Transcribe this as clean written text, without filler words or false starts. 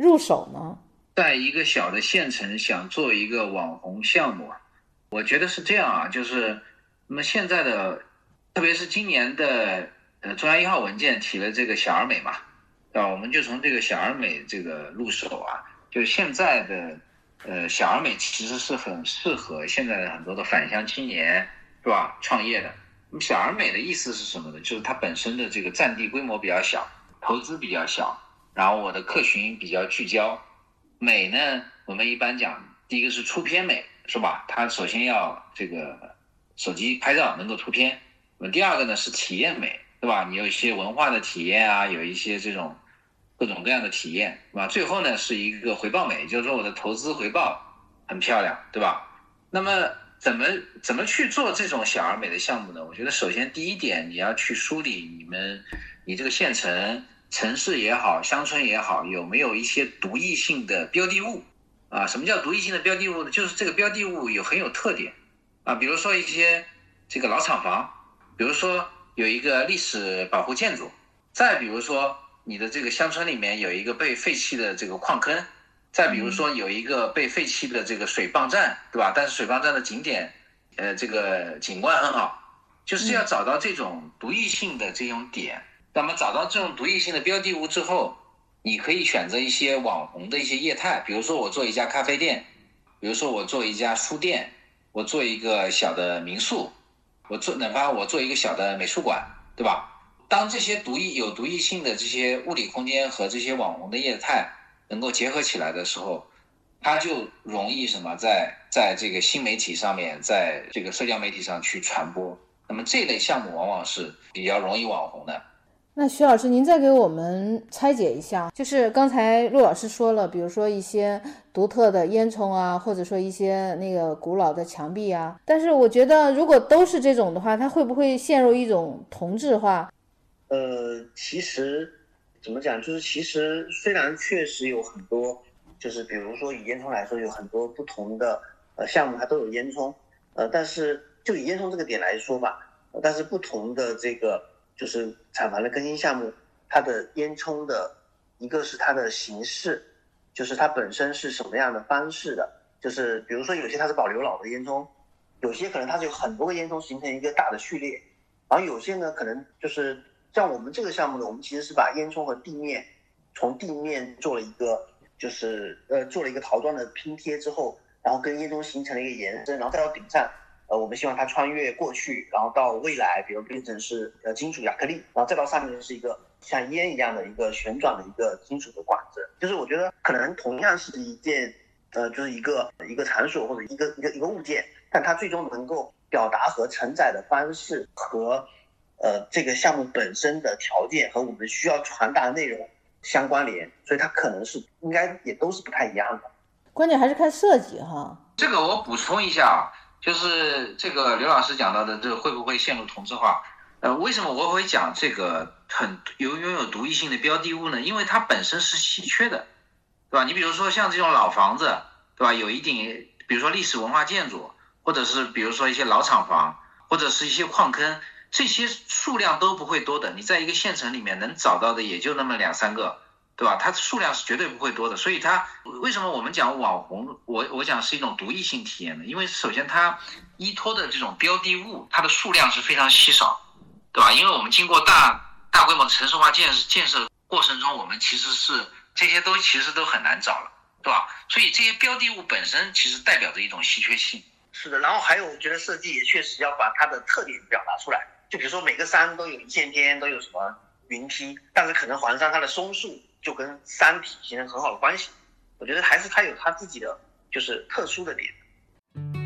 入手呢？ 在一个小的县城想做一个网红项目，我觉得是这样啊，就是那么现在的，特别是今年的中央1号文件提了这个小而美嘛，对吧？我们就从这个小而美这个入手啊，就现在的小而美其实是很适合现在的很多的返乡青年，是吧？创业的。那么小而美的意思是什么呢？就是它本身的这个占地规模比较小，投资比较小，然后我的客群比较聚焦。美呢，我们一般讲，第一个是出片美，是吧？它首先要这个手机拍照能够出片。那么第二个呢是体验美，对吧？你有一些文化的体验啊，有一些这种各种各样的体验，对吧？最后呢是一个回报美，就是说我的投资回报很漂亮，对吧？那么怎么去做这种小而美的项目呢？我觉得首先第一点，你要去梳理你这个县城市也好，乡村也好，有没有一些独异性的标的物啊？什么叫独异性的标的物呢？就是这个标的物很有特点啊，比如说一些这个老厂房，比如说有一个历史保护建筑，再比如说你的这个乡村里面有一个被废弃的这个矿坑，再比如说有一个被废弃的这个水泵站，对吧？但是水泵站的景点，这个景观很好，就是要找到这种独异性的这种点。那么找到这种独异性的标的物之后，你可以选择一些网红的一些业态，比如说我做一家咖啡店，比如说我做一家书店，我做一个小的民宿，哪怕我做一个小的美术馆，对吧？当这些有独异性的这些物理空间和这些网红的业态能够结合起来的时候，它就容易什么在这个新媒体上面，在这个社交媒体上去传播。那么这类项目往往是比较容易网红的。 那徐老师，您再给我们拆解一下，就是刚才陆老师说了，比如说一些独特的烟囱啊，或者说一些那个古老的墙壁啊，但是我觉得如果都是这种的话，它会不会陷入一种同质化？ 其实怎么讲，就是其实虽然确实有很多，就是比如说以烟囱来说，有很多不同的项目它都有烟囱，但是就以烟囱这个点来说吧，但是不同的这个就是厂房的更新项目，它的烟囱的一个是它的形式，就是它本身是什么样的方式的，就是比如说有些它是保留老的烟囱，有些可能它是有很多个烟囱形成一个大的序列，然后有些呢可能就是像我们这个项目呢，我们其实是把烟囱和地面从地面做了一个做了一个陶砖的拼贴之后，然后跟烟囱形成了一个延伸，然后再到顶上，我们希望它穿越过去，然后到未来，比如变成是金属亚克力，然后再到上面是一个像烟一样的一个旋转的一个金属的管子。就是我觉得可能同样是一件就是一个场所或者一个物件，但它最终能够表达和承载的方式和这个项目本身的条件和我们需要传达的内容相关联，所以它可能是应该也都是不太一样的。 关键还是看设计哈。 这个我补充一下啊，就是这个刘老师讲到的，这会不会陷入同质化？为什么我会讲这个拥有独异性的标的物呢？因为它本身是稀缺的，对吧？你比如说像这种老房子，对吧？有一定，比如说历史文化建筑，或者是比如说一些老厂房，或者是一些矿坑，这些数量都不会多的。你在一个县城里面能找到的也就那么2-3个，对吧？它数量是绝对不会多的。所以它为什么我们讲网红，我讲是一种独异性体验呢？因为首先它依托的这种标的物，它的数量是非常稀少，对吧？因为我们经过大规模的城市化建设过程中，我们其实是这些其实都很难找了，对吧？所以这些标的物本身其实代表着一种稀缺性。 是的，然后还有我觉得设计也确实要把它的特点表达出来，就比如说每个山都有一线天，都有什么云梯，但是可能黄山它的松树就跟山体形成很好的关系，我觉得还是它有它自己的就是特殊的点。